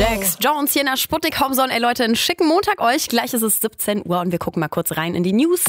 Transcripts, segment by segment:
Jax Jones hier in der Sputnik Homezone. Ey Leute, einen schicken Montag euch. Gleich ist es 17 Uhr und wir gucken mal kurz rein in die News.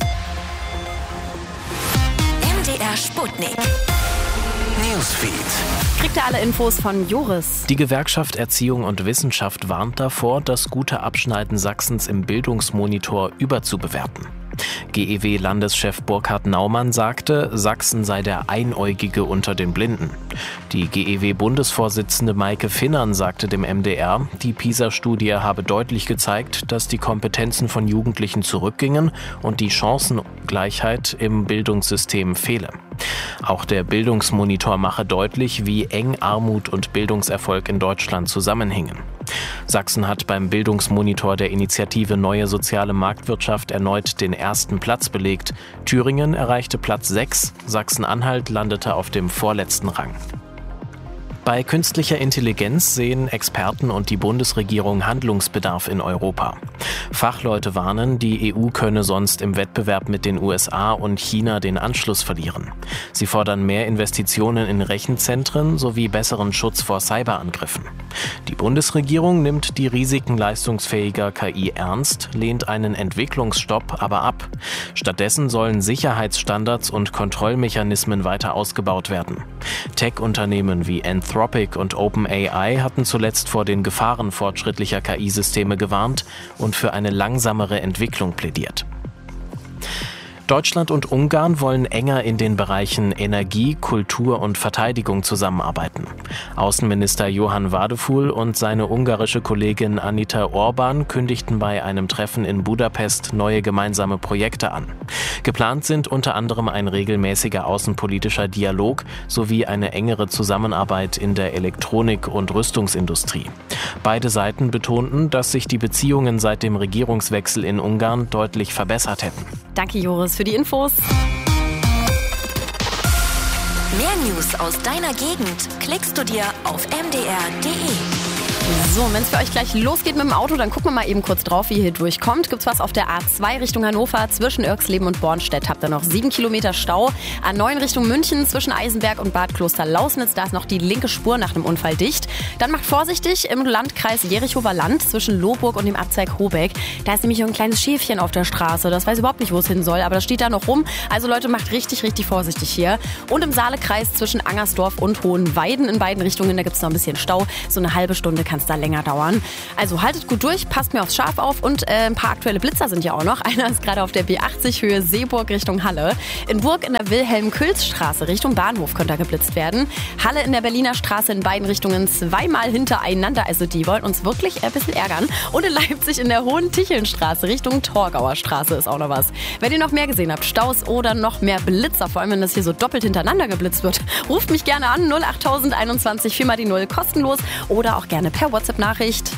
MDR Sputnik Newsfeed. Kriegt ihr alle Infos von Joris? Die Gewerkschaft Erziehung und Wissenschaft warnt davor, das gute Abschneiden Sachsens im Bildungsmonitor überzubewerten. GEW-Landeschef Burkhard Naumann sagte, Sachsen sei der Einäugige unter den Blinden. Die GEW-Bundesvorsitzende Maike Finnern sagte dem MDR, die PISA-Studie habe deutlich gezeigt, dass die Kompetenzen von Jugendlichen zurückgingen und die Chancengleichheit im Bildungssystem fehle. Auch der Bildungsmonitor mache deutlich, wie eng Armut und Bildungserfolg in Deutschland zusammenhingen. Sachsen hat beim Bildungsmonitor der Initiative Neue Soziale Marktwirtschaft erneut den ersten Platz belegt. Thüringen erreichte Platz 6, Sachsen-Anhalt landete auf dem vorletzten Rang. Bei künstlicher Intelligenz sehen Experten und die Bundesregierung Handlungsbedarf in Europa. Fachleute warnen, die EU könne sonst im Wettbewerb mit den USA und China den Anschluss verlieren. Sie fordern mehr Investitionen in Rechenzentren sowie besseren Schutz vor Cyberangriffen. Die Bundesregierung nimmt die Risiken leistungsfähiger KI ernst, lehnt einen Entwicklungsstopp aber ab. Stattdessen sollen Sicherheitsstandards und Kontrollmechanismen weiter ausgebaut werden. Tech-Unternehmen wie Anthropic und OpenAI hatten zuletzt vor den Gefahren fortschrittlicher KI-Systeme gewarnt und für eine langsamere Entwicklung plädiert. Deutschland und Ungarn wollen enger in den Bereichen Energie, Kultur und Verteidigung zusammenarbeiten. Außenminister Johann Wadefuhl und seine ungarische Kollegin Anita Orban kündigten bei einem Treffen in Budapest neue gemeinsame Projekte an. Geplant sind unter anderem ein regelmäßiger außenpolitischer Dialog sowie eine engere Zusammenarbeit in der Elektronik- und Rüstungsindustrie. Beide Seiten betonten, dass sich die Beziehungen seit dem Regierungswechsel in Ungarn deutlich verbessert hätten. Danke Joris für die Infos. Mehr News aus deiner Gegend klickst du dir auf mdr.de. So, wenn es für euch gleich losgeht mit dem Auto, dann gucken wir mal eben kurz drauf, wie ihr hier durchkommt. Gibt's was auf der A2 Richtung Hannover, zwischen Irxleben und Bornstedt habt ihr noch 7 Kilometer Stau. A9 Richtung München, zwischen Eisenberg und Bad Kloster-Lausnitz, da ist noch die linke Spur nach einem Unfall dicht. Dann macht vorsichtig im Landkreis Jerichower Land, zwischen Lohburg und dem Abzweig Hobeck. Da ist nämlich ein kleines Schäfchen auf der Straße, das weiß überhaupt nicht, wo es hin soll, aber das steht da noch rum. Also Leute, macht richtig, richtig vorsichtig hier. Und im Saalekreis zwischen Angersdorf und Hohenweiden in beiden Richtungen, da gibt's noch ein bisschen Stau. So eine halbe Stunde kann es da länger dauern. Also haltet gut durch, passt mir aufs Schaf auf und ein paar aktuelle Blitzer sind ja auch noch. Einer ist gerade auf der B80 Höhe Seeburg Richtung Halle. In Burg in der Wilhelm-Külz-Straße Richtung Bahnhof könnte da geblitzt werden. Halle in der Berliner Straße in beiden Richtungen zweimal hintereinander. Also die wollen uns wirklich ein bisschen ärgern. Und in Leipzig in der Hohen-Ticheln-Straße Richtung Torgauer Straße ist auch noch was. Wenn ihr noch mehr gesehen habt, Staus oder noch mehr Blitzer, vor allem wenn das hier so doppelt hintereinander geblitzt wird, ruft mich gerne an 08021 4 mal die 0 kostenlos oder auch gerne per WhatsApp-Nachricht.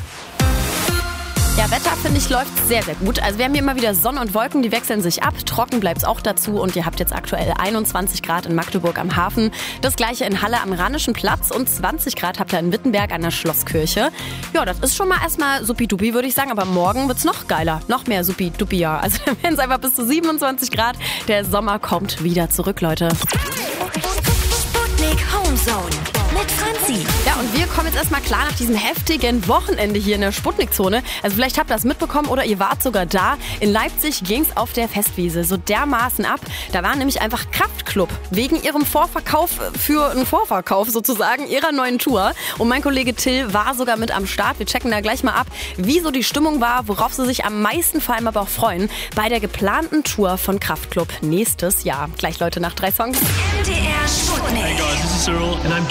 Ja, Wetter, finde ich, läuft sehr, sehr gut. Also wir haben hier immer wieder Sonne und Wolken, die wechseln sich ab. Trocken bleibt es auch dazu und ihr habt jetzt aktuell 21 Grad in Magdeburg am Hafen. Das gleiche in Halle am Rheinischen Platz und 20 Grad habt ihr in Wittenberg an der Schlosskirche. Ja, das ist schon mal erstmal supi-dupi, würde ich sagen. Aber morgen wird es noch geiler, noch mehr supi-dupi, ja. Also dann werden es einfach bis zu 27 Grad. Der Sommer kommt wieder zurück, Leute. Sputnik Homezone mit Franzi. Ja, und wir kommen jetzt erstmal klar nach diesem heftigen Wochenende hier in der Sputnik-Zone. Also vielleicht habt ihr das mitbekommen oder ihr wart sogar da. In Leipzig ging es auf der Festwiese so dermaßen ab. Da war nämlich einfach Kraftklub wegen ihrem Vorverkauf für einen Vorverkauf sozusagen ihrer neuen Tour. Und mein Kollege Till war sogar mit am Start. Wir checken da gleich mal ab, wie so die Stimmung war, worauf sie sich am meisten vor allem aber auch freuen bei der geplanten Tour von Kraftklub nächstes Jahr. Gleich Leute nach 3 Songs. MDR Sputnik. Hey guys, this is Cyril and I'm